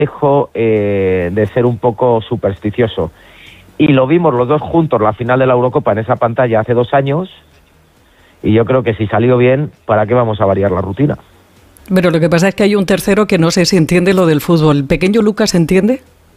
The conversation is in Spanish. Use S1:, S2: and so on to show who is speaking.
S1: dejo de ser un poco supersticioso. Y lo vimos los dos juntos, la final de la Eurocopa en esa pantalla hace 2 años, y yo creo que si salió bien, ¿para qué vamos a variar la rutina?
S2: Pero lo que pasa es que hay un tercero que no sé si entiende lo del fútbol. ¿El pequeño Lucas entiende?